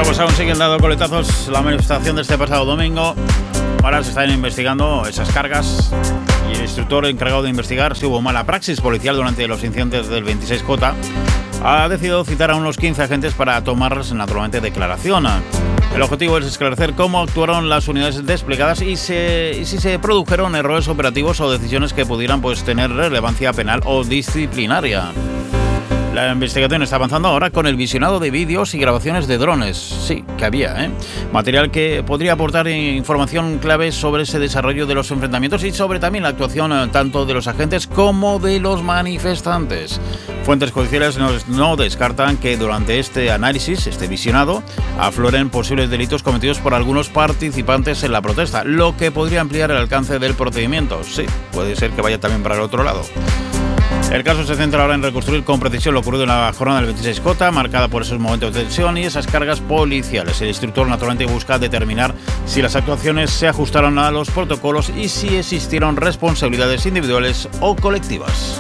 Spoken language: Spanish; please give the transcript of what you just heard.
Bueno, pues aún siguen dando coletazos la manifestación de este pasado domingo. Ahora se están investigando esas cargas y el instructor encargado de investigar si hubo mala praxis policial durante los incidentes del 26J ha decidido citar a unos 15 agentes para tomarles naturalmente declaración. El objetivo es esclarecer cómo actuaron las unidades desplegadas y si se produjeron errores operativos o decisiones que pudieran tener relevancia penal o disciplinaria. La investigación está avanzando ahora con el visionado de vídeos y grabaciones de drones. Sí, que había, material que podría aportar información clave sobre ese desarrollo de los enfrentamientos y sobre también la actuación tanto de los agentes como de los manifestantes. Fuentes judiciales no descartan que durante este análisis, este visionado, afloren posibles delitos cometidos por algunos participantes en la protesta, lo que podría ampliar el alcance del procedimiento. Sí, puede ser que vaya también para el otro lado. El caso se centra ahora en reconstruir con precisión lo ocurrido en la jornada del 26J, marcada por esos momentos de tensión y esas cargas policiales. El instructor naturalmente busca determinar si las actuaciones se ajustaron a los protocolos y si existieron responsabilidades individuales o colectivas.